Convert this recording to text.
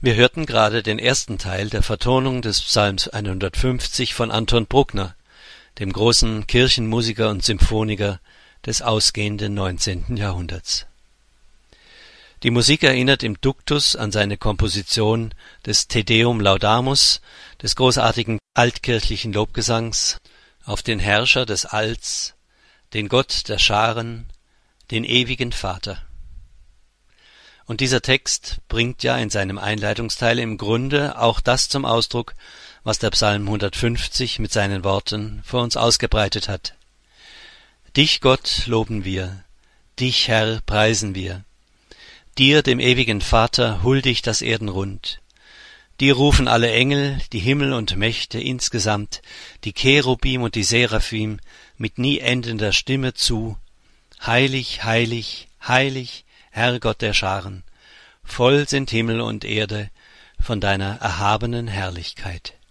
Wir hörten gerade den ersten Teil der Vertonung des Psalms 150 von Anton Bruckner, dem großen Kirchenmusiker und Symphoniker des ausgehenden 19. Jahrhunderts. Die Musik erinnert im Duktus an seine Komposition des Te Deum Laudamus, des großartigen altkirchlichen Lobgesangs auf den Herrscher des Alls, den Gott der Scharen, den ewigen Vater. Und dieser Text bringt ja in seinem Einleitungsteil im Grunde auch das zum Ausdruck, was der Psalm 150 mit seinen Worten vor uns ausgebreitet hat. Dich, Gott, loben wir, dich, Herr, preisen wir. Dir, dem ewigen Vater, huldigt das Erdenrund. Dir rufen alle Engel, die Himmel und Mächte insgesamt, die Cherubim und die Seraphim mit nie endender Stimme zu. Heilig, heilig, heilig, Herr Gott der Scharen, voll sind Himmel und Erde von deiner erhabenen Herrlichkeit.